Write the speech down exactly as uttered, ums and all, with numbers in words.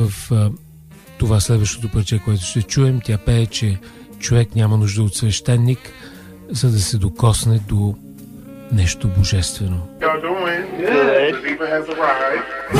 в а, това следващото парче, което ще чуем. Тя пее, че човек няма нужда от свещеник, за да се докосне до нещо божествено. Y'all doing? Good. The Diva has arrived.